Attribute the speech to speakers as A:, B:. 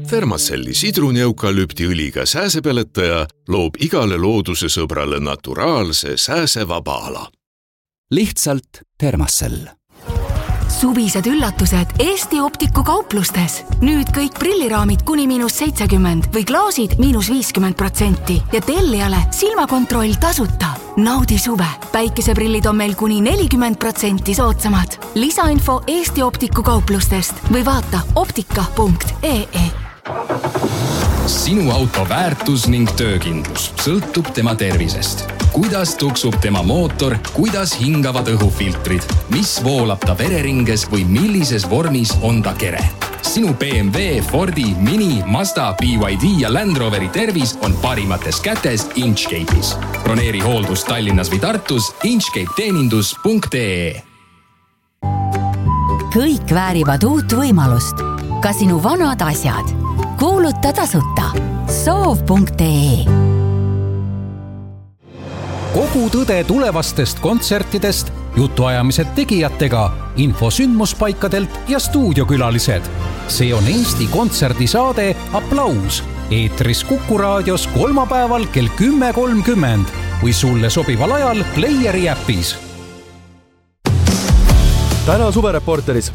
A: Thermacelli sidruni-eukalüptiõliga sääsepeletaja loob igale looduse sõbrale naturaalse sääsevaba ala.
B: Lihtsalt Thermacell.
C: Suvised üllatused Eesti Optiku kauplustes. Nüüd kõik prilliraamid kuni -70% või klaasid -50% ja tellijale silmakontroll tasuta. Naudi suve. Päikeseprillid on meil kuni 40% soodsamad. Lisainfo Eesti Optiku kauplustest või vaata optika.ee.
B: Sinu auto väärtus ning töökindlus sõltub tema tervisest. Kuidas tuksub tema mootor, kuidas hingavad õhufiltrid, mis voolab ta vereringes või millises vormis on ta kere. Sinu BMW, Fordi, Mini, Mazda, BYD ja Land Roveri tervis on parimates kätes Inchcape'is. Broneeri hooldus Tallinnas või Tartus inchcapeteenindus.ee.
D: Kõik väärivad uut võimalust. Ka sinu vanad asjad. Kuuluta tasuta. Soov.ee.
E: Kogu tõde tulevastest kontsertidest, jutuajamised tegijatega, info sündmuspaikadelt ja stuudiokülalised. See on Eesti kontserdisaade Applaus. Eetris Kuku raadios kolmapäeval kell 10.30 või sulle sobival ajal Playeri äpis.
F: Täna suvereporteris